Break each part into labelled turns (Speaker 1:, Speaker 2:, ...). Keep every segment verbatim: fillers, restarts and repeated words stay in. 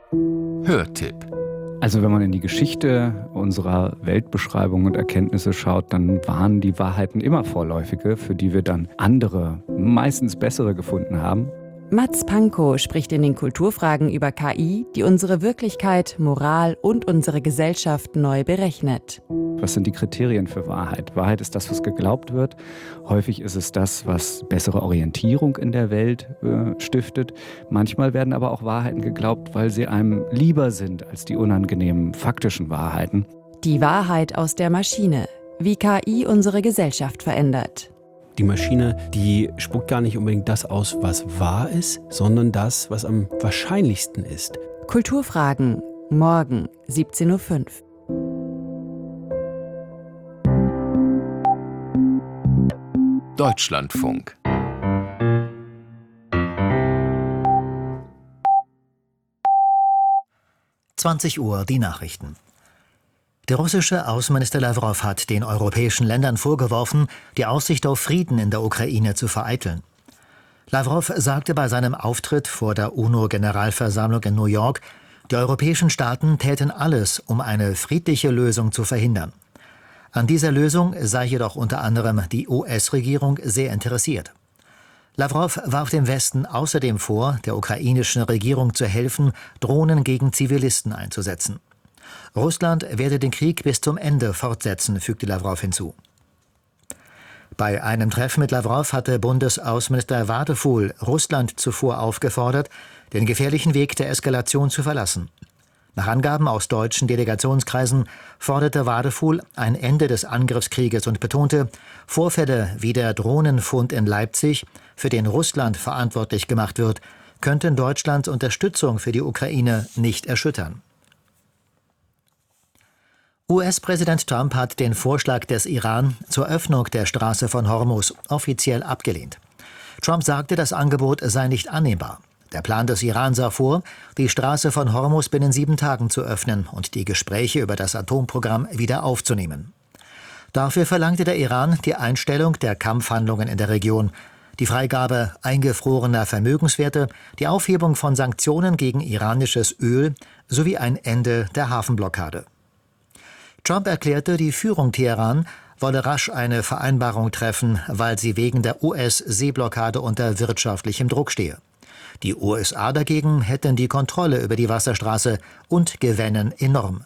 Speaker 1: Hörtipp.
Speaker 2: Also wenn man in die Geschichte unserer Weltbeschreibung und Erkenntnisse schaut, dann waren die Wahrheiten immer vorläufige, für die wir dann andere, meistens bessere gefunden haben.
Speaker 3: Mats Pankow spricht in den Kulturfragen über K I, die unsere Wirklichkeit, Moral und unsere Gesellschaft neu berechnet.
Speaker 2: Was sind die Kriterien für Wahrheit? Wahrheit ist das, was geglaubt wird. Häufig ist es das, was bessere Orientierung in der Welt äh, stiftet. Manchmal werden aber auch Wahrheiten geglaubt, weil sie einem lieber sind als die unangenehmen faktischen Wahrheiten.
Speaker 3: Die Wahrheit aus der Maschine. Wie K I unsere Gesellschaft verändert.
Speaker 4: Die Maschine, die spuckt gar nicht unbedingt das aus, was wahr ist, sondern das, was am wahrscheinlichsten ist.
Speaker 3: Kulturfragen. Morgen, siebzehn Uhr fünf.
Speaker 1: Deutschlandfunk.
Speaker 5: zwanzig Uhr die Nachrichten. Der russische Außenminister Lawrow hat den europäischen Ländern vorgeworfen, die Aussicht auf Frieden in der Ukraine zu vereiteln. Lawrow sagte bei seinem Auftritt vor der UNO-Generalversammlung in New York, die europäischen Staaten täten alles, um eine friedliche Lösung zu verhindern. An dieser Lösung sei jedoch unter anderem die U S-Regierung sehr interessiert. Lawrow warf dem Westen außerdem vor, der ukrainischen Regierung zu helfen, Drohnen gegen Zivilisten einzusetzen. Russland werde den Krieg bis zum Ende fortsetzen, fügte Lawrow hinzu. Bei einem Treffen mit Lawrow hatte Bundesaußenminister Wadefuhl Russland zuvor aufgefordert, den gefährlichen Weg der Eskalation zu verlassen. Nach Angaben aus deutschen Delegationskreisen forderte Wadefuhl ein Ende des Angriffskrieges und betonte, Vorfälle wie der Drohnenfund in Leipzig, für den Russland verantwortlich gemacht wird, könnten Deutschlands Unterstützung für die Ukraine nicht erschüttern. U S-Präsident Trump hat den Vorschlag des Iran zur Öffnung der Straße von Hormuz offiziell abgelehnt. Trump sagte, das Angebot sei nicht annehmbar. Der Plan des Iran sah vor, die Straße von Hormuz binnen sieben Tagen zu öffnen und die Gespräche über das Atomprogramm wieder aufzunehmen. Dafür verlangte der Iran die Einstellung der Kampfhandlungen in der Region, die Freigabe eingefrorener Vermögenswerte, die Aufhebung von Sanktionen gegen iranisches Öl sowie ein Ende der Hafenblockade. Trump erklärte, die Führung Teheran wolle rasch eine Vereinbarung treffen, weil sie wegen der U S-Seeblockade unter wirtschaftlichem Druck stehe. Die U S A dagegen hätten die Kontrolle über die Wasserstraße und gewännen enorm.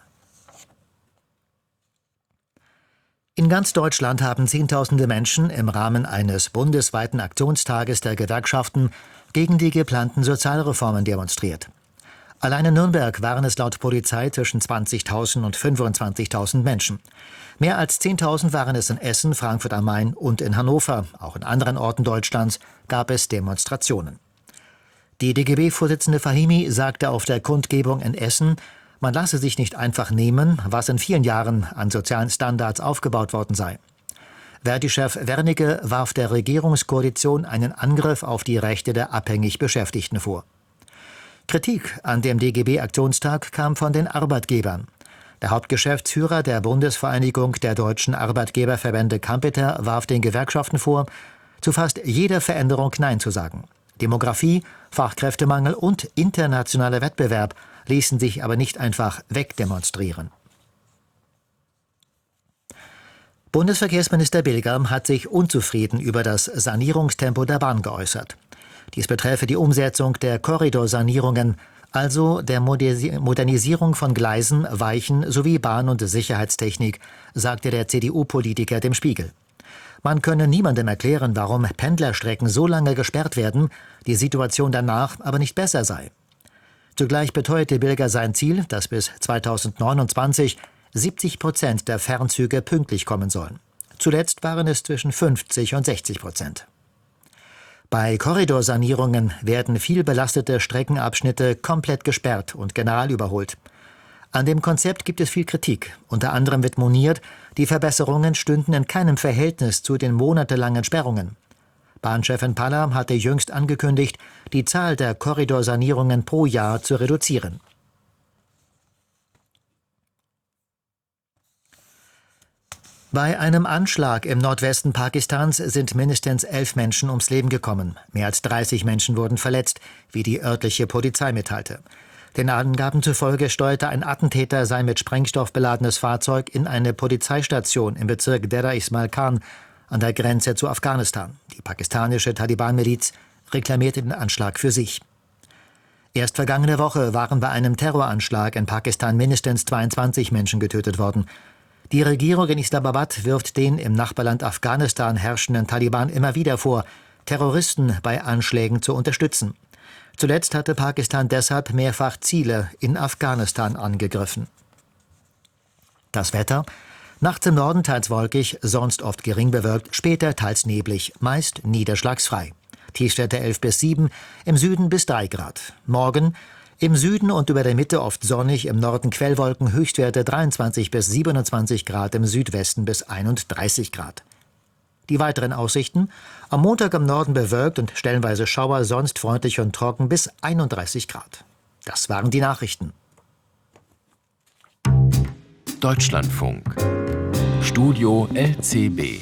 Speaker 5: In ganz Deutschland haben Zehntausende Menschen im Rahmen eines bundesweiten Aktionstages der Gewerkschaften gegen die geplanten Sozialreformen demonstriert. Allein in Nürnberg waren es laut Polizei zwischen zwanzigtausend und fünfundzwanzigtausend Menschen. Mehr als zehntausend waren es in Essen, Frankfurt am Main und in Hannover. Auch in anderen Orten Deutschlands gab es Demonstrationen. Die D G B-Vorsitzende Fahimi sagte auf der Kundgebung in Essen, man lasse sich nicht einfach nehmen, was in vielen Jahren an sozialen Standards aufgebaut worden sei. Verdi-Chef Wernicke warf der Regierungskoalition einen Angriff auf die Rechte der abhängig Beschäftigten vor. Kritik an dem D G B-Aktionstag kam von den Arbeitgebern. Der Hauptgeschäftsführer der Bundesvereinigung der deutschen Arbeitgeberverbände Kampeter warf den Gewerkschaften vor, zu fast jeder Veränderung Nein zu sagen. Demografie, Fachkräftemangel und internationaler Wettbewerb ließen sich aber nicht einfach wegdemonstrieren. Bundesverkehrsminister Bilger hat sich unzufrieden über das Sanierungstempo der Bahn geäußert. Dies betreffe die Umsetzung der Korridorsanierungen, also der Modernisierung von Gleisen, Weichen sowie Bahn- und Sicherheitstechnik, sagte der C D U-Politiker dem Spiegel. Man könne niemandem erklären, warum Pendlerstrecken so lange gesperrt werden, die Situation danach aber nicht besser sei. Zugleich beteuerte Bilger sein Ziel, dass bis zweitausendneunundzwanzig siebzig Prozent der Fernzüge pünktlich kommen sollen. Zuletzt waren es zwischen fünfzig und sechzig Prozent. Bei Korridorsanierungen werden viel belastete Streckenabschnitte komplett gesperrt und general überholt. An dem Konzept gibt es viel Kritik. Unter anderem wird moniert, die Verbesserungen stünden in keinem Verhältnis zu den monatelangen Sperrungen. Bahnchefin Paller hatte jüngst angekündigt, die Zahl der Korridorsanierungen pro Jahr zu reduzieren. Bei einem Anschlag im Nordwesten Pakistans sind mindestens elf Menschen ums Leben gekommen. Mehr als dreißig Menschen wurden verletzt, wie die örtliche Polizei mitteilte. Den Angaben zufolge steuerte ein Attentäter sein mit Sprengstoff beladenes Fahrzeug in eine Polizeistation im Bezirk Dera Ismail Khan an der Grenze zu Afghanistan. Die pakistanische Taliban-Miliz reklamierte den Anschlag für sich. Erst vergangene Woche waren bei einem Terroranschlag in Pakistan mindestens zweiundzwanzig Menschen getötet worden. Die Regierung in Islamabad wirft den im Nachbarland Afghanistan herrschenden Taliban immer wieder vor, Terroristen bei Anschlägen zu unterstützen. Zuletzt hatte Pakistan deshalb mehrfach Ziele in Afghanistan angegriffen. Das Wetter? Nachts im Norden teils wolkig, sonst oft gering bewölkt, später teils neblig, meist niederschlagsfrei. Tiefstwerte elf bis sieben, im Süden bis drei Grad. Morgen im Süden und über der Mitte oft sonnig, im Norden Quellwolken, Höchstwerte dreiundzwanzig bis siebenundzwanzig Grad, im Südwesten bis einunddreißig Grad. Die weiteren Aussichten: am Montag im Norden bewölkt und stellenweise Schauer, sonst freundlich und trocken bis einunddreißig Grad. Das waren die Nachrichten.
Speaker 1: Deutschlandfunk. Studio L C B.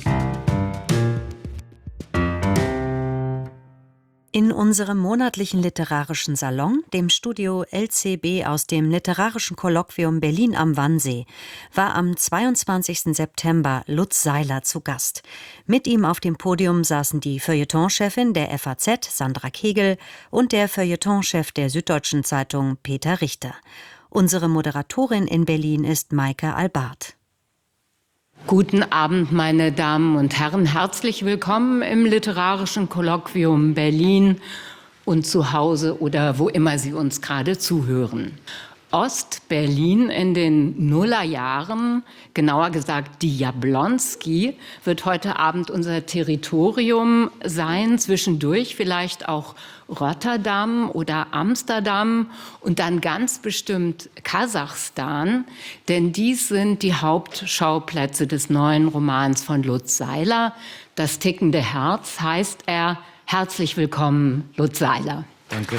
Speaker 6: In unserem monatlichen literarischen Salon, dem Studio L C B aus dem Literarischen Kolloquium Berlin am Wannsee, war am zweiundzwanzigsten September Lutz Seiler zu Gast. Mit ihm auf dem Podium saßen die Feuilletonchefin der F A Z, Sandra Kegel, und der Feuilletonchef der Süddeutschen Zeitung, Peter Richter. Unsere Moderatorin in Berlin ist Maike Albart.
Speaker 7: Guten Abend, meine Damen und Herren. Herzlich willkommen im Literarischen Kolloquium Berlin und zu Hause oder wo immer Sie uns gerade zuhören. Ost-Berlin in den Nullerjahren, genauer gesagt die Jablonski, wird heute Abend unser Territorium sein, zwischendurch vielleicht auch Rotterdam oder Amsterdam und dann ganz bestimmt Kasachstan, denn dies sind die Hauptschauplätze des neuen Romans von Lutz Seiler. Das tickende Herz heißt er. Herzlich willkommen, Lutz Seiler.
Speaker 4: Danke.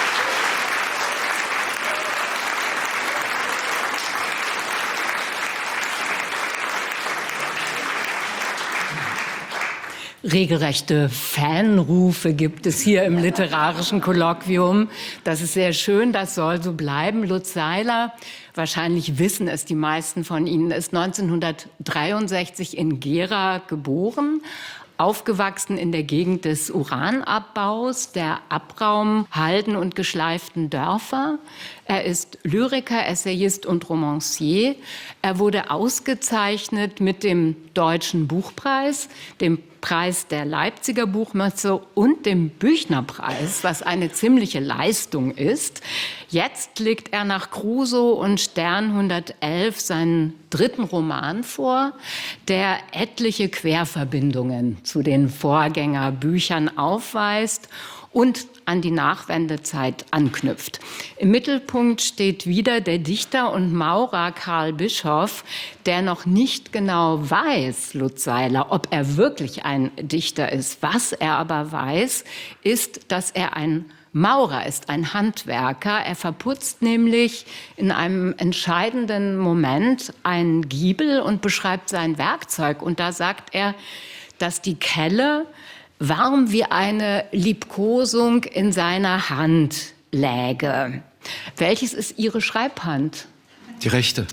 Speaker 7: Regelrechte Fanrufe gibt es hier im Literarischen Kolloquium. Das ist sehr schön, das soll so bleiben. Lutz Seiler, wahrscheinlich wissen es die meisten von Ihnen, ist neunzehnhundertdreiundsechzig in Gera geboren. Aufgewachsen in der Gegend des Uranabbaus, der Abraum, Halden und geschleiften Dörfer. Er ist Lyriker, Essayist und Romancier. Er wurde ausgezeichnet mit dem Deutschen Buchpreis, dem Preis der Leipziger Buchmesse und dem Büchnerpreis, was eine ziemliche Leistung ist. Jetzt legt er nach Crusoe und Stern hundertelf seinen dritten Roman vor, der etliche Querverbindungen zu den Vorgängerbüchern aufweist und an die Nachwendezeit anknüpft. Im Mittelpunkt steht wieder der Dichter und Maurer Karl Bischoff, der noch nicht genau weiß, Lutz Seiler, ob er wirklich ein Dichter ist. Was er aber weiß, ist, dass er ein Maurer ist, ein Handwerker. Er verputzt nämlich in einem entscheidenden Moment einen Giebel und beschreibt sein Werkzeug. Und da sagt er, dass die Kelle warm wie eine Liebkosung in seiner Hand läge. Welches ist Ihre Schreibhand?
Speaker 8: Die rechte.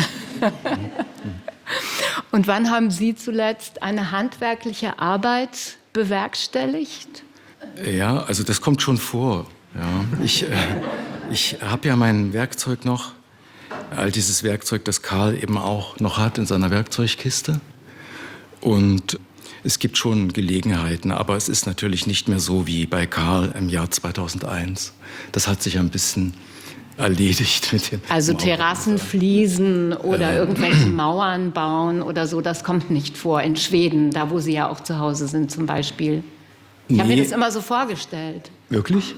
Speaker 7: Und wann haben Sie zuletzt eine handwerkliche Arbeit bewerkstelligt?
Speaker 8: Ja, also das kommt schon vor. Ja, ich äh, ich habe ja mein Werkzeug noch, all dieses Werkzeug, das Karl eben auch noch hat in seiner Werkzeugkiste. Und es gibt schon Gelegenheiten, aber es ist natürlich nicht mehr so wie bei Karl im Jahr zweitausendeins. Das hat sich ein bisschen erledigt mit den
Speaker 7: Also
Speaker 8: Mauern.
Speaker 7: Terrassen, Fliesen oder
Speaker 8: Äh.
Speaker 7: irgendwelche Mauern bauen oder so, das kommt nicht vor. In Schweden, da wo Sie ja auch zu Hause sind zum Beispiel. Ich habe
Speaker 8: Nee.
Speaker 7: mir das immer so vorgestellt.
Speaker 8: Wirklich?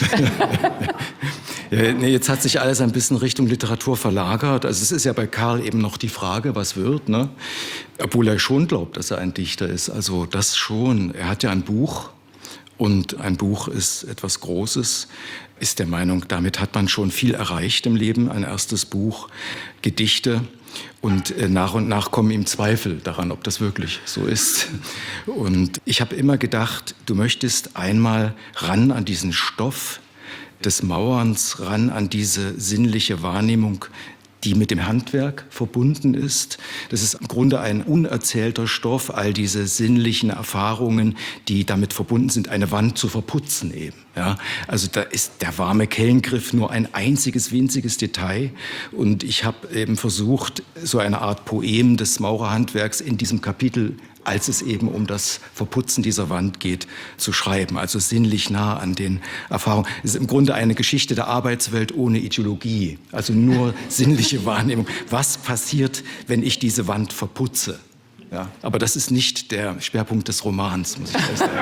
Speaker 8: Ja, nee, jetzt hat sich alles ein bisschen Richtung Literatur verlagert. Also es ist ja bei Karl eben noch die Frage, was wird, ne? Obwohl er schon glaubt, dass er ein Dichter ist. Also das schon. Er hat ja ein Buch und ein Buch ist etwas Großes. Ist der Meinung, damit hat man schon viel erreicht im Leben. Ein erstes Buch, Gedichte. Und äh, nach und nach kommen ihm Zweifel daran, ob das wirklich so ist. Und ich habe immer gedacht, du möchtest einmal ran an diesen Stoff, des Mauerns ran an diese sinnliche Wahrnehmung, die mit dem Handwerk verbunden ist. Das ist im Grunde ein unerzählter Stoff, all diese sinnlichen Erfahrungen, die damit verbunden sind, eine Wand zu verputzen eben. Ja, also da ist der warme Kellengriff nur ein einziges winziges Detail. Und ich habe eben versucht, so eine Art Poem des Maurerhandwerks in diesem Kapitel, als es eben um das Verputzen dieser Wand geht, zu schreiben. Also sinnlich nah an den Erfahrungen. Es ist im Grunde eine Geschichte der Arbeitswelt ohne Ideologie. Also nur sinnliche Wahrnehmung. Was passiert, wenn ich diese Wand verputze? Ja, aber das ist nicht der Schwerpunkt des Romans, muss ich erst sagen.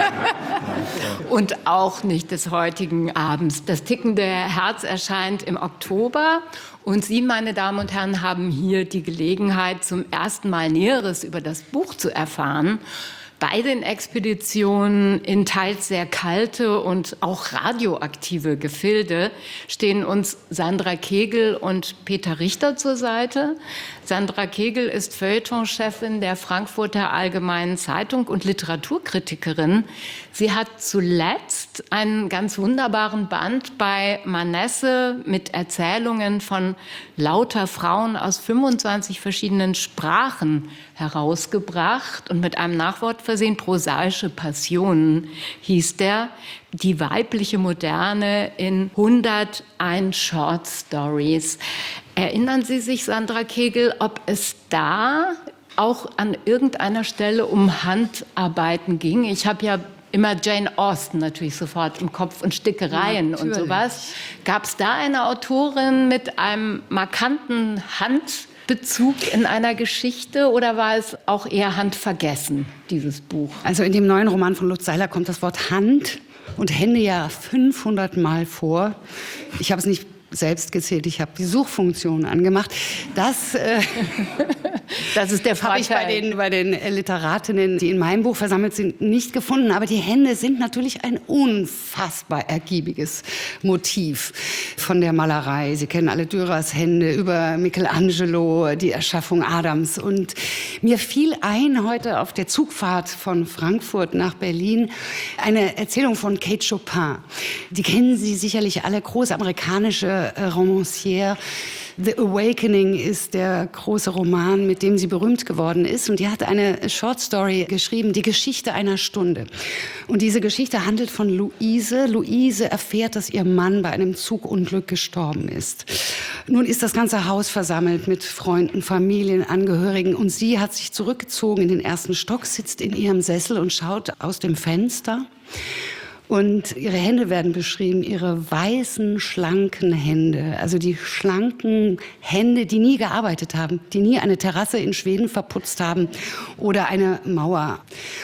Speaker 7: Und auch nicht des heutigen Abends. Das tickende Herz erscheint im Oktober. Und Sie, meine Damen und Herren, haben hier die Gelegenheit, zum ersten Mal Näheres über das Buch zu erfahren. Bei den Expeditionen in teils sehr kalte und auch radioaktive Gefilde stehen uns Sandra Kegel und Peter Richter zur Seite. Sandra Kegel ist Feuilleton-Chefin der Frankfurter Allgemeinen Zeitung und Literaturkritikerin. Sie hat zuletzt einen ganz wunderbaren Band bei Manesse mit Erzählungen von lauter Frauen aus fünfundzwanzig verschiedenen Sprachen herausgebracht und mit einem Nachwort versehen. Prosaische Passionen hieß der. Die weibliche Moderne in hunderteins Short Stories. Erinnern Sie sich, Sandra Kegel, ob es da auch an irgendeiner Stelle um Handarbeiten ging? Ich habe ja immer Jane Austen natürlich sofort im Kopf und Stickereien ja, und sowas. Gab es da eine Autorin mit einem markanten Handbezug in einer Geschichte oder war es auch eher handvergessen, dieses Buch?
Speaker 9: Also in dem neuen Roman von Lutz Seiler kommt das Wort Hand und Hände ja fünfhundert Mal vor. Ich habe es nicht selbst gezählt, ich habe die Suchfunktion angemacht. Das, äh,
Speaker 7: das ist der
Speaker 9: habe ich bei den, bei den Literatinnen, die in meinem Buch versammelt sind, nicht gefunden. Aber die Hände sind natürlich ein unfassbar ergiebiges Motiv von der Malerei. Sie kennen alle Dürers Hände, über Michelangelo, die Erschaffung Adams. Und mir fiel ein, heute auf der Zugfahrt von Frankfurt nach Berlin, eine Erzählung von Kate Chopin. Die kennen Sie sicherlich alle, große amerikanische Romancière. The Awakening ist der große Roman, mit dem sie berühmt geworden ist. Und die hat eine Short Story geschrieben, die Geschichte einer Stunde. Und diese Geschichte handelt von Luise. Luise erfährt, dass ihr Mann bei einem Zugunglück gestorben ist. Nun ist das ganze Haus versammelt mit Freunden, Familien, Angehörigen. Und sie hat sich zurückgezogen in den ersten Stock, sitzt in ihrem Sessel und schaut aus dem Fenster. Und ihre Hände werden beschrieben, ihre weißen, schlanken Hände. Also die schlanken Hände, die nie gearbeitet haben, die nie eine Terrasse in Schweden verputzt haben oder eine Mauer.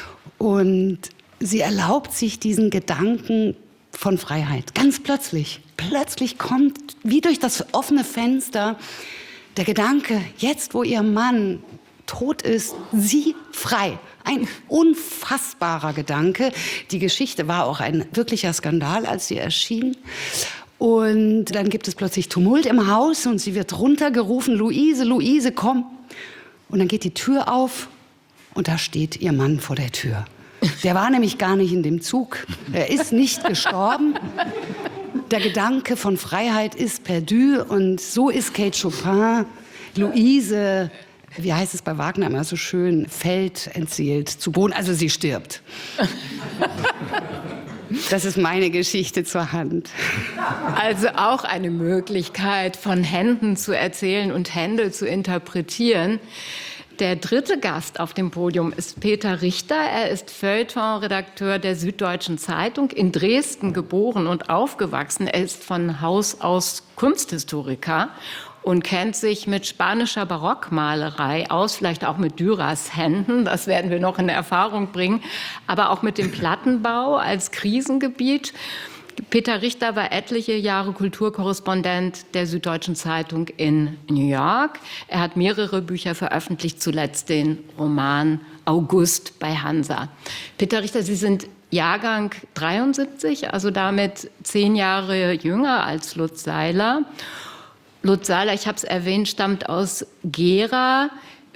Speaker 9: Und sie erlaubt sich diesen Gedanken von Freiheit. Ganz plötzlich. Plötzlich kommt, wie durch das offene Fenster, der Gedanke, jetzt wo ihr Mann tot ist, sie frei. Ein unfassbarer Gedanke. Die Geschichte war auch ein wirklicher Skandal, als sie erschien. Und dann gibt es plötzlich Tumult im Haus und sie wird runtergerufen, Luise, Luise, komm. Und dann geht die Tür auf und da steht ihr Mann vor der Tür. Der war nämlich gar nicht in dem Zug. Er ist nicht gestorben. Der Gedanke von Freiheit ist perdu und so ist Kate Chopin, Luise, wie heißt es bei Wagner immer so schön, fällt entseelt zu Boden, also sie stirbt. Das ist meine Geschichte zur Hand.
Speaker 7: Also auch eine Möglichkeit, von Händen zu erzählen und Hände zu interpretieren. Der dritte Gast auf dem Podium ist Peter Richter. Er ist Feuilleton-Redakteur der Süddeutschen Zeitung, in Dresden geboren und aufgewachsen. Er ist von Haus aus Kunsthistoriker und kennt sich mit spanischer Barockmalerei aus, vielleicht auch mit Dürers Händen, das werden wir noch in Erfahrung bringen, aber auch mit dem Plattenbau als Krisengebiet. Peter Richter war etliche Jahre Kulturkorrespondent der Süddeutschen Zeitung in New York. Er hat mehrere Bücher veröffentlicht, zuletzt den Roman August bei Hansa. Peter Richter, Sie sind Jahrgang dreiundsiebzig, also damit zehn Jahre jünger als Lutz Seiler. Lutz Seiler, ich habe es erwähnt, stammt aus Gera.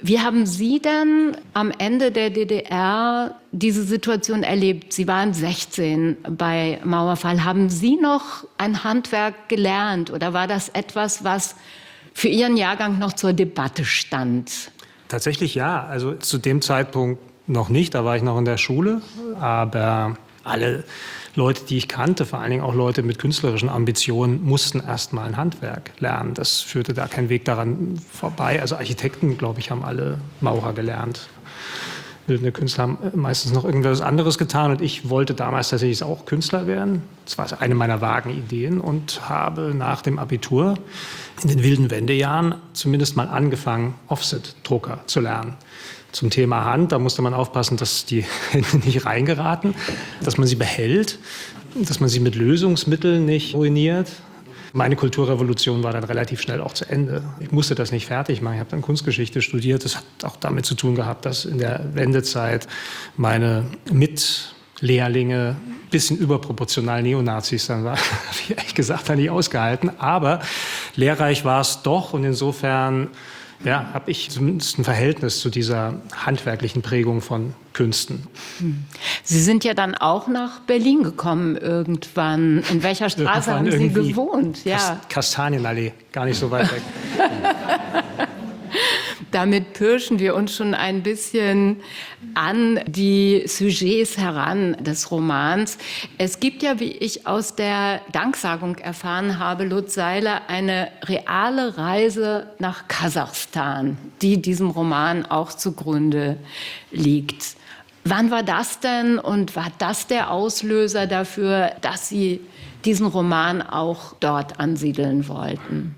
Speaker 7: Wie haben Sie denn am Ende der D D R diese Situation erlebt? Sie waren sechzehn bei Mauerfall. Haben Sie noch ein Handwerk gelernt oder war das etwas, was für Ihren Jahrgang noch zur Debatte stand?
Speaker 10: Tatsächlich ja. Also zu dem Zeitpunkt noch nicht. Da war ich noch in der Schule. Aber alle Leute, die ich kannte, vor allen Dingen auch Leute mit künstlerischen Ambitionen, mussten erst mal ein Handwerk lernen. Das führte da kein Weg daran vorbei. Also Architekten, glaube ich, haben alle Maurer gelernt. Bildende Künstler haben meistens noch irgendwas anderes getan. Und ich wollte damals tatsächlich auch Künstler werden. Das war eine meiner vagen Ideen und habe nach dem Abitur in den wilden Wendejahren zumindest mal angefangen, Offset-Drucker zu lernen. Zum Thema Hand, da musste man aufpassen, dass die Hände nicht reingeraten, dass man sie behält, dass man sie mit Lösungsmitteln nicht ruiniert. Meine Kulturrevolution war dann relativ schnell auch zu Ende. Ich musste das nicht fertig machen. Ich habe dann Kunstgeschichte studiert. Das hat auch damit zu tun gehabt, dass in der Wendezeit meine Mitlehrlinge ein bisschen überproportional Neonazis dann waren. Habe ich ehrlich gesagt dann nicht ausgehalten. Aber lehrreich war es doch und insofern ja, habe ich zumindest ein Verhältnis zu dieser handwerklichen Prägung von Künsten.
Speaker 7: Sie sind ja dann auch nach Berlin gekommen irgendwann. In welcher Straße haben Sie gewohnt? Ja.
Speaker 10: Kastanienallee, gar nicht so weit weg.
Speaker 7: Damit pirschen wir uns schon ein bisschen an die Sujets heran des Romans. Es gibt ja, wie ich aus der Danksagung erfahren habe, Lutz Seiler, eine reale Reise nach Kasachstan, die diesem Roman auch zugrunde liegt. Wann war das denn und war das der Auslöser dafür, dass Sie diesen Roman auch dort ansiedeln wollten?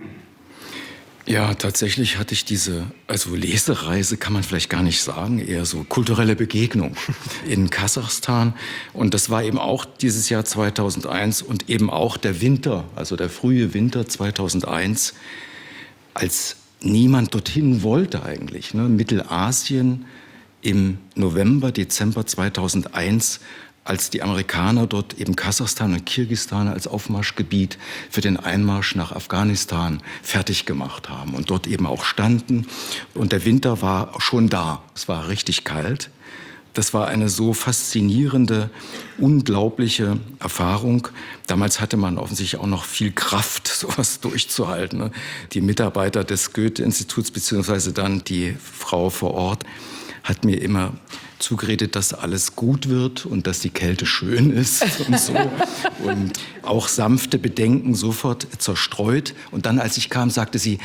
Speaker 8: Ja, tatsächlich hatte ich diese, also Lesereise kann man vielleicht gar nicht sagen, eher so kulturelle Begegnung in Kasachstan. Und das war eben auch dieses Jahr zweitausendeins und eben auch der Winter, also der frühe Winter zweitausendeins, als niemand dorthin wollte eigentlich. Ne? Mittelasien im November, Dezember zweitausendeins, als die Amerikaner dort eben Kasachstan und Kirgisistan als Aufmarschgebiet für den Einmarsch nach Afghanistan fertig gemacht haben und dort eben auch standen. Und der Winter war schon da. Es war richtig kalt. Das war eine so faszinierende, unglaubliche Erfahrung. Damals hatte man offensichtlich auch noch viel Kraft, sowas durchzuhalten. Die Mitarbeiter des Goethe-Instituts beziehungsweise dann die Frau vor Ort hat mir immer zugeredet, dass alles gut wird und dass die Kälte schön ist und so. Und auch sanfte Bedenken sofort zerstreut. Und dann, als ich kam, sagte sie,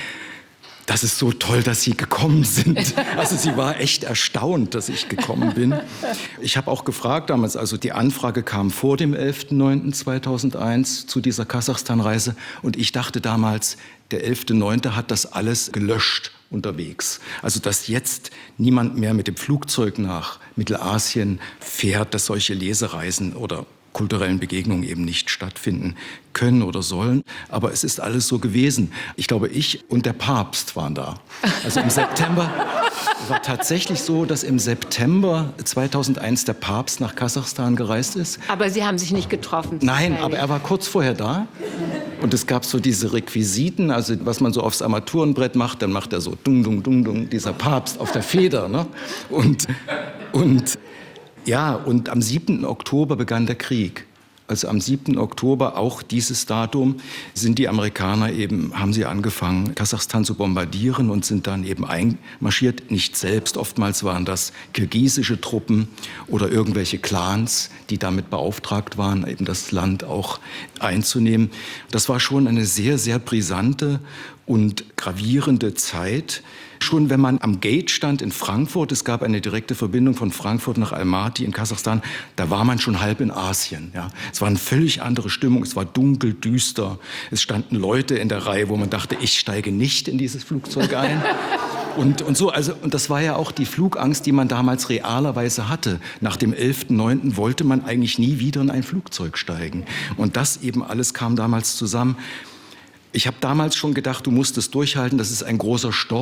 Speaker 8: das ist so toll, dass Sie gekommen sind. Also sie war echt erstaunt, dass ich gekommen bin. Ich habe auch gefragt damals, also die Anfrage kam vor dem elften neunten zweitausendeins zu dieser Kasachstan-Reise. Und ich dachte damals, der elfte neunte hat das alles gelöscht unterwegs. Also dass jetzt niemand mehr mit dem Flugzeug nach Mittelasien fährt, dass solche Lesereisen oder kulturellen Begegnungen eben nicht stattfinden können oder sollen. Aber es ist alles so gewesen. Ich glaube, ich und der Papst waren da. Also im September war tatsächlich so, dass im September zweitausendeins der Papst nach Kasachstan gereist ist.
Speaker 7: Aber Sie haben sich nicht getroffen?
Speaker 8: Nein, aber er war kurz vorher da. Und es gab so diese Requisiten, also was man so aufs Armaturenbrett macht, dann macht er so dung, dung, dung, dung, dieser Papst auf der Feder. Ne? Und, und ja, und am siebten Oktober begann der Krieg. Also am siebten Oktober, auch dieses Datum, sind die Amerikaner eben, haben sie angefangen, Kasachstan zu bombardieren und sind dann eben einmarschiert. Nicht selbst, oftmals waren das kirgisische Truppen oder irgendwelche Clans, die damit beauftragt waren, eben das Land auch einzunehmen. Das war schon eine sehr, sehr brisante und gravierende Zeit. Schon wenn man am Gate stand in Frankfurt, es gab eine direkte Verbindung von Frankfurt nach Almaty in Kasachstan, da war man schon halb in Asien. Ja. Es war eine völlig andere Stimmung, es war dunkel, düster. Es standen Leute in der Reihe, wo man dachte, ich steige nicht in dieses Flugzeug ein. Und, und so, also, und das war ja auch die Flugangst, die man damals realerweise hatte. Nach dem elften neunten wollte man eigentlich nie wieder in ein Flugzeug steigen. Und das eben alles kam damals zusammen. Ich habe damals schon gedacht, du musst es durchhalten, das ist ein großer Stoff.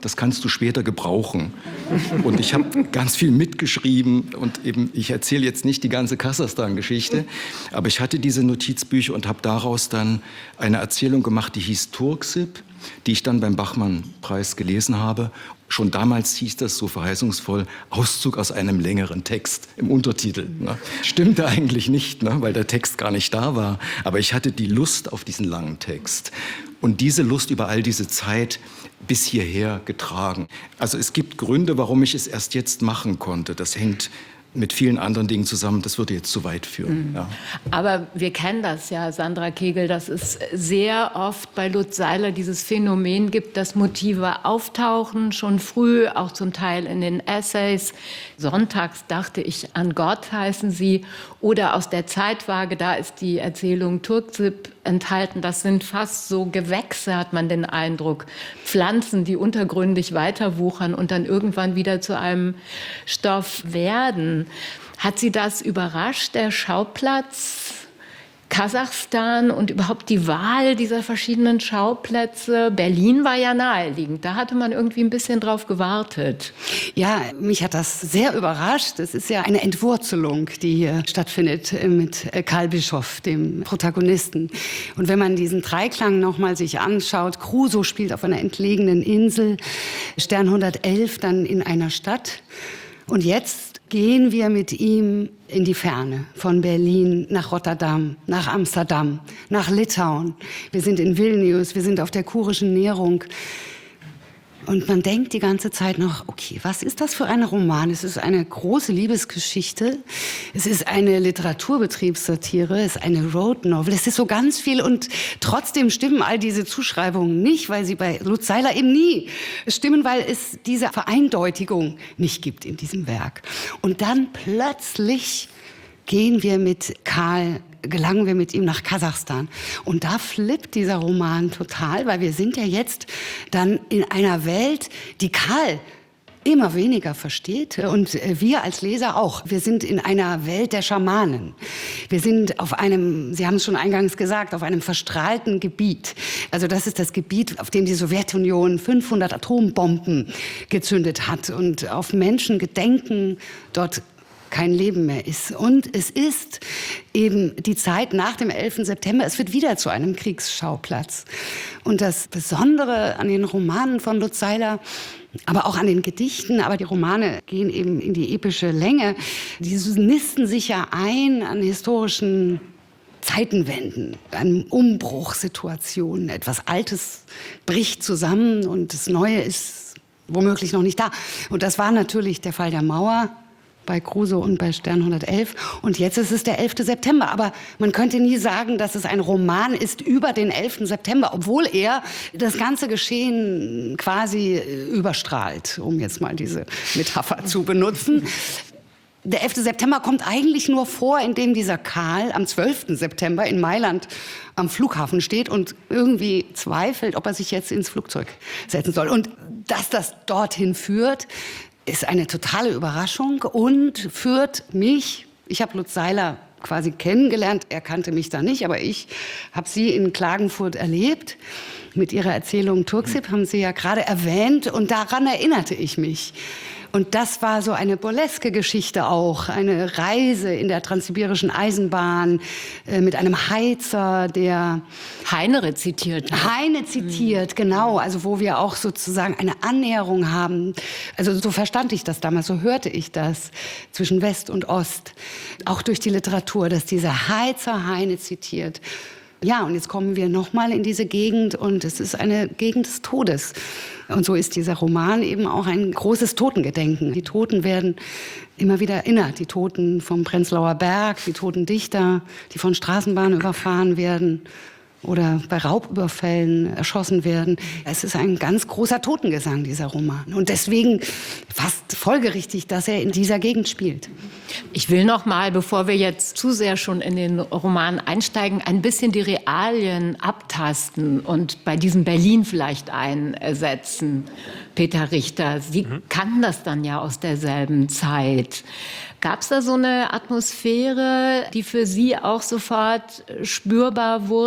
Speaker 8: das kannst du später gebrauchen. Und ich habe ganz viel mitgeschrieben und eben, ich erzähle jetzt nicht die ganze Kasachstan-Geschichte, aber ich hatte diese Notizbücher und habe daraus dann eine Erzählung gemacht, die hieß Turksip, die ich dann beim Bachmann-Preis gelesen habe. Schon damals hieß das so verheißungsvoll, Auszug aus einem längeren Text im Untertitel. Ne? Stimmte eigentlich nicht, ne? Weil der Text gar nicht da war. Aber ich hatte die Lust auf diesen langen Text. Und diese Lust über all diese Zeit bis hierher getragen. Also es gibt Gründe, warum ich es erst jetzt machen konnte. Das hängt mit vielen anderen Dingen zusammen, das würde jetzt zu weit führen.
Speaker 7: Mhm.
Speaker 8: Ja.
Speaker 7: Aber wir kennen das ja, Sandra Kegel, dass es sehr oft bei Lutz Seiler dieses Phänomen gibt, dass Motive auftauchen, schon früh, auch zum Teil in den Essays. Sonntags dachte ich an Gott, heißen sie. Oder aus der Zeitwaage, da ist die Erzählung Turksip enthalten. Das sind fast so Gewächse, hat man den Eindruck. Pflanzen, die untergründig weiterwuchern und dann irgendwann wieder zu einem Stoff werden. Hat Sie das überrascht, der Schauplatz Kasachstan und überhaupt die Wahl dieser verschiedenen Schauplätze? Berlin war ja naheliegend, da hatte man irgendwie ein bisschen drauf gewartet.
Speaker 9: Ja, mich hat das sehr überrascht. Es ist ja eine Entwurzelung, die hier stattfindet mit Karl Bischoff, dem Protagonisten. Und wenn man diesen Dreiklang noch mal sich anschaut, Crusoe spielt auf einer entlegenen Insel, Stern hundertelf dann in einer Stadt. Und jetzt gehen wir mit ihm in die Ferne, von Berlin nach Rotterdam, nach Amsterdam, nach Litauen. Wir sind in Vilnius, wir sind auf der kurischen Nährung. Und man denkt die ganze Zeit noch, okay, was ist das für ein Roman? Es ist eine große Liebesgeschichte, es ist eine Literaturbetriebssatire, es ist eine Road Novel, es ist so ganz viel und trotzdem stimmen all diese Zuschreibungen nicht, weil sie bei Lutz Seiler eben nie stimmen, weil es diese Vereindeutigung nicht gibt in diesem Werk. Und dann plötzlich gehen wir mit Karl gelangen wir mit ihm nach Kasachstan. Und da flippt dieser Roman total, weil wir sind ja jetzt dann in einer Welt, die Karl immer weniger versteht und wir als Leser auch. Wir sind in einer Welt der Schamanen. Wir sind auf einem, Sie haben es schon eingangs gesagt, auf einem verstrahlten Gebiet. Also das ist das Gebiet, auf dem die Sowjetunion fünfhundert Atombomben gezündet hat und auf Menschengedenken dort kein Leben mehr ist. Und es ist eben die Zeit nach dem elften September. Es wird wieder zu einem Kriegsschauplatz. Und das Besondere an den Romanen von Lutz Seiler, aber auch an den Gedichten, aber die Romane gehen eben in die epische Länge, die nisten sich ja ein an historischen Zeitenwenden, an Umbruchssituationen. Etwas Altes bricht zusammen und das Neue ist womöglich noch nicht da. Und das war natürlich der Fall der Mauer bei Crusoe und bei Stern hundertelf. Und jetzt ist es der elfte September. Aber man könnte nie sagen, dass es ein Roman ist über den elften September, obwohl er das ganze Geschehen quasi überstrahlt, um jetzt mal diese Metapher zu benutzen. Der elfte September kommt eigentlich nur vor, indem dieser Karl am zwölften September in Mailand am Flughafen steht und irgendwie zweifelt, ob er sich jetzt ins Flugzeug setzen soll. Und dass das dorthin führt, ist eine totale Überraschung und führt mich, ich habe Lutz Seiler quasi kennengelernt, er kannte mich da nicht, aber ich habe sie in Klagenfurt erlebt. Mit ihrer Erzählung Turksip haben Sie ja gerade erwähnt und daran erinnerte ich mich. Und das war so eine burleske Geschichte auch, eine Reise in der transsibirischen Eisenbahn äh, mit einem Heizer, der
Speaker 7: Heine rezitiert.
Speaker 9: Heine zitiert, mhm. genau, also wo wir auch sozusagen eine Annäherung haben. Also so verstand ich das damals, so hörte ich das zwischen West und Ost, auch durch die Literatur, dass dieser Heizer Heine zitiert. Ja, und jetzt kommen wir noch mal in diese Gegend und es ist eine Gegend des Todes. Und so ist dieser Roman eben auch ein großes Totengedenken. Die Toten werden immer wieder erinnert. Die Toten vom Prenzlauer Berg, die toten Dichter, die von Straßenbahnen überfahren werden oder bei Raubüberfällen erschossen werden. Es ist ein ganz großer Totengesang, dieser Roman. Und deswegen fast folgerichtig, dass er in dieser Gegend spielt.
Speaker 7: Ich will noch mal, bevor wir jetzt zu sehr schon in den Roman einsteigen, ein bisschen die Realien abtasten und bei diesem Berlin vielleicht einsetzen. Peter Richter, Sie mhm. kannten das dann ja aus derselben Zeit. Gab es da so eine Atmosphäre, die für Sie auch sofort spürbar wurde, als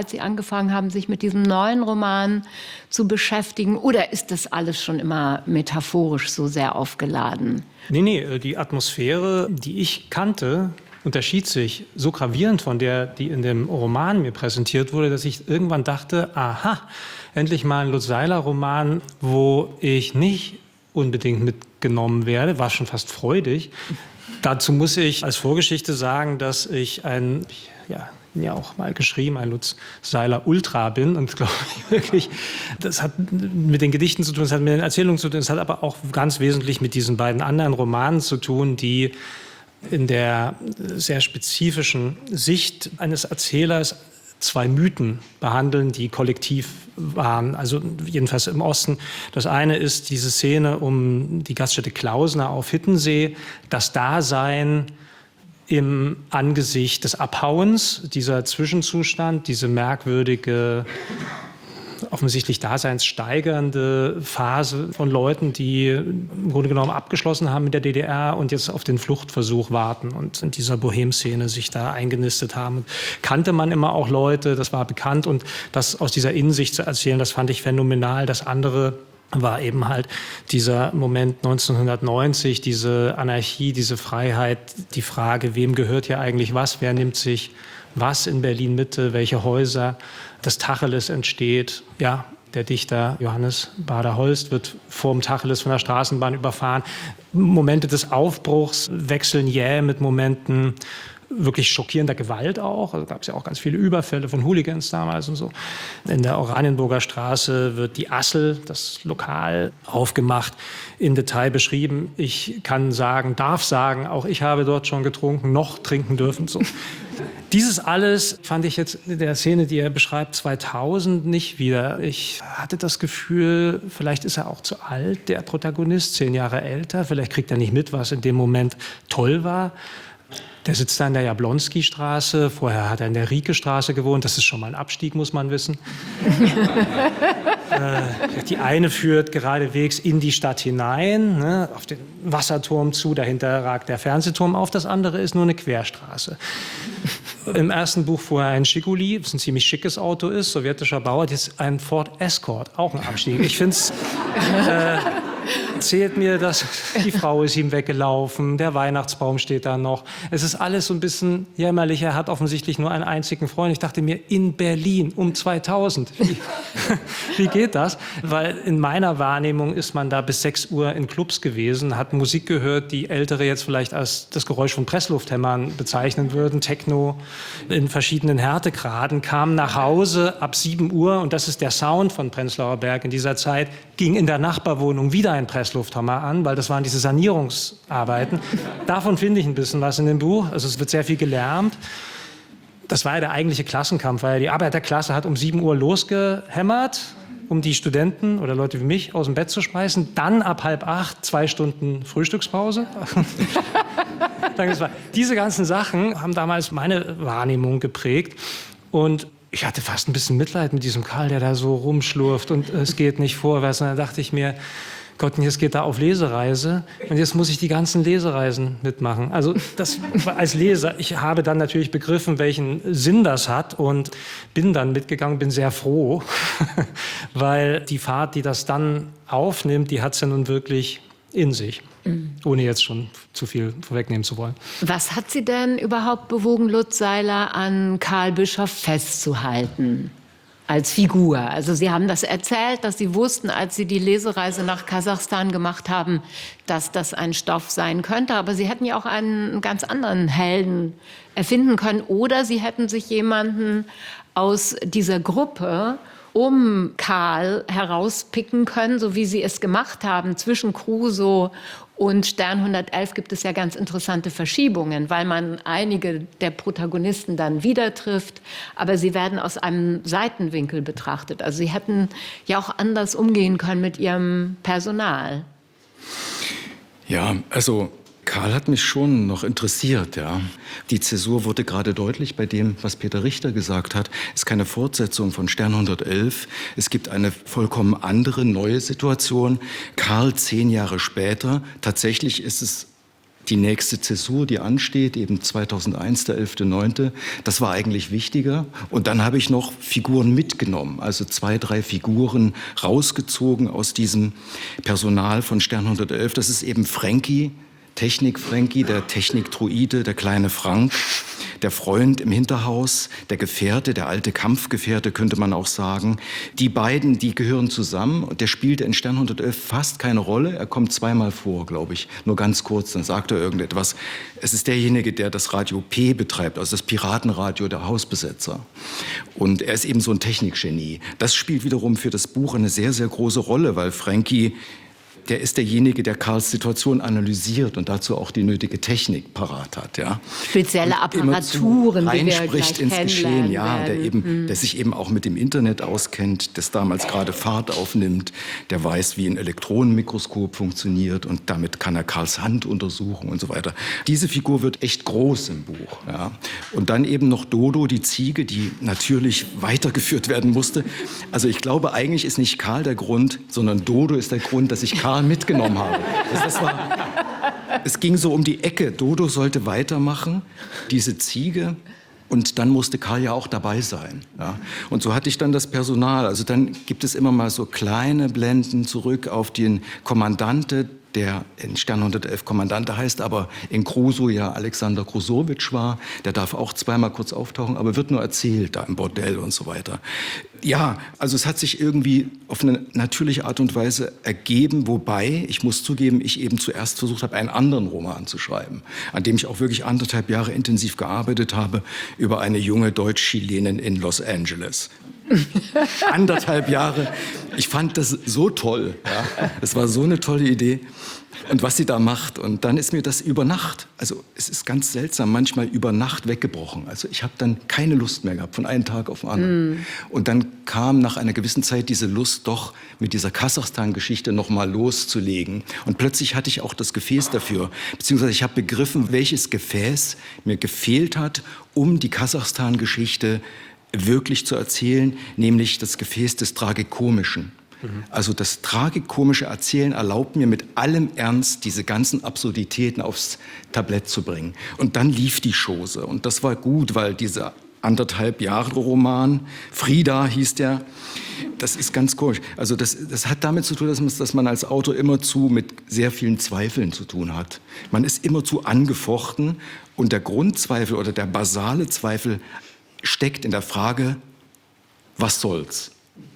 Speaker 7: als Sie angefangen haben, sich mit diesem neuen Roman zu beschäftigen? Oder ist das alles schon immer metaphorisch so sehr aufgeladen?
Speaker 10: Nee, nee, die Atmosphäre, die ich kannte, unterschied sich so gravierend von der, die in dem Roman mir präsentiert wurde, dass ich irgendwann dachte, aha, endlich mal ein Lutz Seiler-Roman, wo ich nicht unbedingt mitgenommen werde, war schon fast freudig. Dazu muss ich als Vorgeschichte sagen, dass ich ein, ja, ja auch mal geschrieben, ein Lutz Seiler Ultra bin und glaube ich wirklich, das hat mit den Gedichten zu tun, das hat mit den Erzählungen zu tun, das hat aber auch ganz wesentlich mit diesen beiden anderen Romanen zu tun, die in der sehr spezifischen Sicht eines Erzählers zwei Mythen behandeln, die kollektiv waren, also jedenfalls im Osten. Das eine ist diese Szene um die Gaststätte Klausner auf Hittensee, das Dasein im Angesicht des Abhauens, dieser Zwischenzustand, diese merkwürdige, offensichtlich daseinssteigernde Phase von Leuten, die im Grunde genommen abgeschlossen haben mit der D D R und jetzt auf den Fluchtversuch warten und in dieser Bohem-Szene sich da eingenistet haben. Kannte man immer auch Leute, das war bekannt, und das aus dieser Innensicht zu erzählen, das fand ich phänomenal. Das andere war eben halt dieser Moment neunzehnhundertneunzig, diese Anarchie, diese Freiheit, die Frage, wem gehört hier eigentlich was, wer nimmt sich was in Berlin-Mitte, welche Häuser, das Tacheles entsteht. Ja, der Dichter Johannes Bader-Holst wird vorm Tacheles von der Straßenbahn überfahren. Momente des Aufbruchs wechseln jäh mit Momenten wirklich schockierender Gewalt auch. Also gab es ja auch ganz viele Überfälle von Hooligans damals und so. In der Oranienburger Straße wird die Assel, das Lokal, aufgemacht, in Detail beschrieben. Ich kann sagen, darf sagen, auch ich habe dort schon getrunken, noch trinken dürfen. So. Dieses alles fand ich jetzt in der Szene, die er beschreibt, zweitausend nicht wieder. Ich hatte das Gefühl, vielleicht ist er auch zu alt, der Protagonist, zehn Jahre älter. Vielleicht kriegt er nicht mit, was in dem Moment toll war. Der sitzt da in der Jablonski-Straße, vorher hat er in der Rieke-Straße gewohnt, das ist schon mal ein Abstieg, muss man wissen. äh, die eine führt geradewegs in die Stadt hinein, ne, auf den Wasserturm zu, dahinter ragt der Fernsehturm auf, das andere ist nur eine Querstraße. Im ersten Buch fuhr er ein Schiguli, was ein ziemlich schickes Auto ist, sowjetischer Bauer, jetzt ein Ford Escort, auch ein Abstieg. Ich finde es... Äh, erzählt mir, dass die Frau ist ihm weggelaufen, der Weihnachtsbaum steht da noch. Es ist alles so ein bisschen jämmerlich. Er hat offensichtlich nur einen einzigen Freund. Ich dachte mir, in Berlin um zweitausend. Wie, wie geht das? Weil in meiner Wahrnehmung ist man da bis sechs Uhr in Clubs gewesen, hat Musik gehört, die Ältere jetzt vielleicht als das Geräusch von Presslufthämmern bezeichnen würden. Techno in verschiedenen Härtegraden, kam nach Hause ab sieben Uhr, und das ist der Sound von Prenzlauer Berg in dieser Zeit, ging in der Nachbarwohnung wieder ein Presslufthammer an, weil das waren diese Sanierungsarbeiten. Davon finde ich ein bisschen was in dem Buch. Also es wird sehr viel gelärmt. Das war ja der eigentliche Klassenkampf, weil die Arbeiterklasse hat um sieben Uhr losgehämmert, um die Studenten oder Leute wie mich aus dem Bett zu schmeißen. Dann ab halb acht zwei Stunden Frühstückspause. Diese ganzen Sachen haben damals meine Wahrnehmung geprägt. Und ich hatte fast ein bisschen Mitleid mit diesem Karl, der da so rumschlurft und es geht nicht vorwärts. Und dann dachte ich mir, Gott, jetzt geht er auf Lesereise und jetzt muss ich die ganzen Lesereisen mitmachen. Also das als Leser, ich habe dann natürlich begriffen, welchen Sinn das hat, und bin dann mitgegangen, bin sehr froh, weil die Fahrt, die das dann aufnimmt, die hat es ja nun wirklich in sich, ohne jetzt schon zu viel vorwegnehmen zu wollen.
Speaker 7: Was hat Sie denn überhaupt bewogen, Lutz Seiler an Karl Bischoff festzuhalten? Als Figur. Also Sie haben das erzählt, dass Sie wussten, als Sie die Lesereise nach Kasachstan gemacht haben, dass das ein Stoff sein könnte. Aber Sie hätten ja auch einen ganz anderen Helden erfinden können. Oder Sie hätten sich jemanden aus dieser Gruppe um Karl herauspicken können, so wie Sie es gemacht haben. Zwischen Crusoe und Stern hundertelf gibt es ja ganz interessante Verschiebungen, weil man einige der Protagonisten dann wieder trifft, aber sie werden aus einem Seitenwinkel betrachtet. Also Sie hätten ja auch anders umgehen können mit Ihrem Personal.
Speaker 8: Ja, also Karl hat mich schon noch interessiert, ja. Die Zäsur wurde gerade deutlich bei dem, was Peter Richter gesagt hat. Es ist keine Fortsetzung von Stern hundertelf. Es gibt eine vollkommen andere, neue Situation. Karl zehn Jahre später. Tatsächlich ist es Die nächste Zäsur, die ansteht, eben zweitausendeins, der elfter neunter, das war eigentlich wichtiger. Und dann habe ich noch Figuren mitgenommen, also zwei, drei Figuren rausgezogen aus diesem Personal von Stern hundertelf. Das ist eben Frankie, Technik-Frankie, der Technik-Druide, der kleine Frank, der Freund im Hinterhaus, der Gefährte, der alte Kampfgefährte, könnte man auch sagen. Die beiden, die gehören zusammen und der spielte in Stern hundertelf fast keine Rolle. Er kommt zweimal vor, glaube ich, nur ganz kurz, dann sagt er irgendetwas. Es ist derjenige, der das Radio P betreibt, also das Piratenradio der Hausbesetzer. Und er ist eben so ein Technikgenie. Das spielt wiederum für das Buch eine sehr, sehr große Rolle, weil Frankie, der ist derjenige, der Karls Situation analysiert und dazu auch die nötige Technik parat hat. Ja.
Speaker 7: Spezielle Apparaturen,
Speaker 8: die wir gleich
Speaker 7: ins
Speaker 8: Geschehen, ja, der, eben,
Speaker 7: hm.
Speaker 8: der sich eben auch mit dem Internet auskennt, das damals gerade Fahrt aufnimmt, der weiß, wie ein Elektronenmikroskop funktioniert und damit kann er Karls Hand untersuchen und so weiter. Diese Figur wird echt groß im Buch. Ja. Und dann eben noch Dodo, die Ziege, die natürlich weitergeführt werden musste. Also ich glaube, eigentlich ist nicht Karl der Grund, sondern Dodo ist der Grund, dass ich Karl mitgenommen habe. Das, das war, es ging so um die Ecke. Dodo sollte weitermachen, diese Ziege. Und dann musste Karl ja auch dabei sein. Ja. Und so hatte ich dann das Personal. Also dann gibt es immer mal so kleine Blenden zurück auf den Kommandante, der in Stern hundertelf Kommandante heißt, aber in Crusoe ja Alexander Krusowitsch war. Der darf auch zweimal kurz auftauchen, aber wird nur erzählt, da im Bordell und so weiter. Ja, also es hat sich irgendwie auf eine natürliche Art und Weise ergeben, wobei, ich muss zugeben, ich eben zuerst versucht habe, einen anderen Roman zu schreiben, an dem ich auch wirklich anderthalb Jahre intensiv gearbeitet habe, über eine junge Deutsch-Chilenin in Los Angeles. Anderthalb Jahre. Ich fand das so toll. Ja. Es war so eine tolle Idee. Und was sie da macht. Und dann ist mir das über Nacht, also es ist ganz seltsam, manchmal über Nacht weggebrochen. Also ich habe dann keine Lust mehr gehabt, von einem Tag auf den anderen. Mm. Und dann kam nach einer gewissen Zeit diese Lust, doch mit dieser Kasachstan-Geschichte noch mal loszulegen. Und plötzlich hatte ich auch das Gefäß dafür. Beziehungsweise ich habe begriffen, welches Gefäß mir gefehlt hat, um die Kasachstan-Geschichte wirklich zu erzählen, nämlich das Gefäß des Tragikomischen. Mhm. Also das tragikomische Erzählen erlaubt mir mit allem Ernst, diese ganzen Absurditäten aufs Tablett zu bringen. Und dann lief die Chose. Und das war gut, weil dieser anderthalb Jahre Roman, Frida hieß der, das ist ganz komisch. Also das, das hat damit zu tun, dass man, dass man als Autor immerzu mit sehr vielen Zweifeln zu tun hat. Man ist immerzu angefochten und der Grundzweifel oder der basale Zweifel steckt in der Frage, was soll's?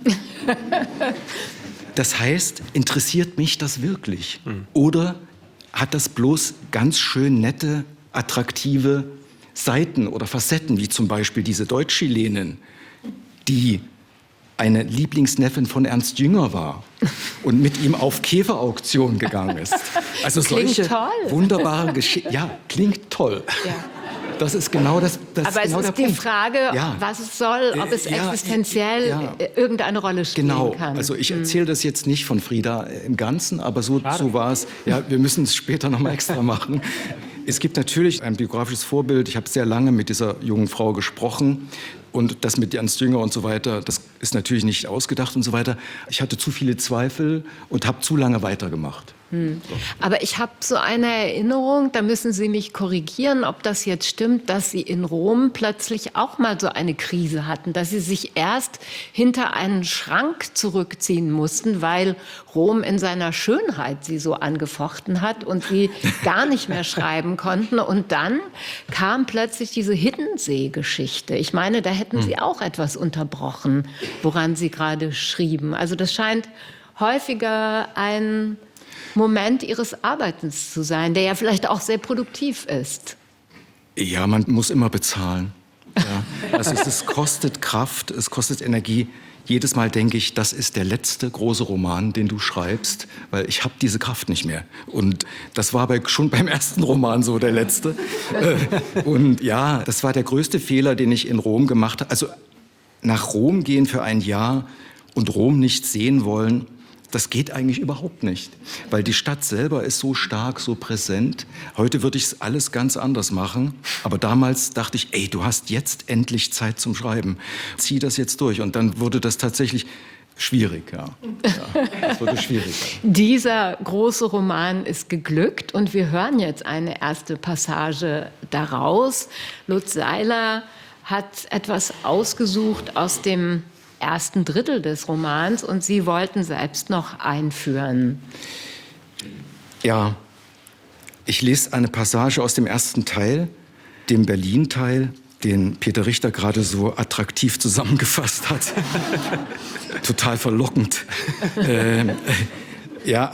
Speaker 8: Das heißt, interessiert mich das wirklich? Oder hat das bloß ganz schön nette, attraktive Seiten oder Facetten, wie zum Beispiel diese Deutsch-Chilenin, die eine Lieblingsneffin von Ernst Jünger war und mit ihm auf Käferauktion gegangen ist. Also
Speaker 7: klingt
Speaker 8: solche
Speaker 7: toll.
Speaker 8: wunderbaren Geschichten. Ja, klingt toll.
Speaker 7: Ja.
Speaker 8: Das ist genau das. das
Speaker 7: Aber
Speaker 8: ist genau
Speaker 7: es ist
Speaker 8: der
Speaker 7: die
Speaker 8: Punkt.
Speaker 7: Frage,
Speaker 8: Ja.
Speaker 7: was es soll, ob es
Speaker 8: Ja,
Speaker 7: existenziell
Speaker 8: ja.
Speaker 7: irgendeine Rolle spielen
Speaker 8: Genau.
Speaker 7: kann.
Speaker 8: Also ich erzähle das jetzt nicht von Frieda im Ganzen, aber so, so war es. Ja, wir müssen es später noch mal extra machen. Es gibt natürlich ein biografisches Vorbild. Ich habe sehr lange mit dieser jungen Frau gesprochen. Und das mit Ernst Jünger und so weiter, das ist natürlich nicht ausgedacht und so weiter. Ich hatte zu viele Zweifel und habe zu lange weitergemacht.
Speaker 7: Hm. Aber ich habe so eine Erinnerung, da müssen Sie mich korrigieren, ob das jetzt stimmt, dass Sie in Rom plötzlich auch mal so eine Krise hatten, dass Sie sich erst hinter einen Schrank zurückziehen mussten, weil Rom in seiner Schönheit Sie so angefochten hat und Sie gar nicht mehr schreiben konnten. Und dann kam plötzlich diese Hiddensee-Geschichte. Ich meine, da hätten Sie auch etwas unterbrochen, woran Sie gerade schrieben. Also das scheint häufiger ein Moment Ihres Arbeitens zu sein, der ja vielleicht auch sehr produktiv ist.
Speaker 8: Ja, man muss immer bezahlen. Ja. Also es, es kostet Kraft, es kostet Energie. Jedes Mal denke ich, das ist der letzte große Roman, den du schreibst, weil ich habe diese Kraft nicht mehr. Und das war bei, schon beim ersten Roman so der letzte. Und ja, das war der größte Fehler, den ich in Rom gemacht habe. Also nach Rom gehen für ein Jahr und Rom nicht sehen wollen, das geht eigentlich überhaupt nicht, weil die Stadt selber ist so stark, so präsent. Heute würde ich es alles ganz anders machen, aber damals dachte ich, ey, du hast jetzt endlich Zeit zum Schreiben. Zieh das jetzt durch. Und dann wurde das tatsächlich Schwierig, ja. ja. Das wurde schwierig.
Speaker 7: Dieser große Roman ist geglückt und wir hören jetzt eine erste Passage daraus. Lutz Seiler hat etwas ausgesucht aus dem ersten Drittel des Romans und Sie wollten selbst noch einführen.
Speaker 8: Ja, ich lese eine Passage aus dem ersten Teil, dem Berlin-Teil, den Peter Richter gerade so attraktiv zusammengefasst hat. Total verlockend. ähm, ja,